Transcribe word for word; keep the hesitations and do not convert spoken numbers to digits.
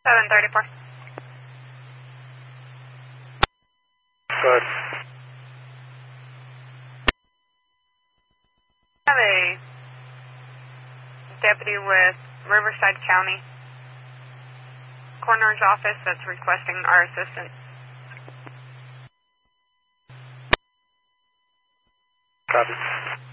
seven thirty-four. Good. I have a deputy with Riverside County Coroner's Office that's requesting our assistance. Copy.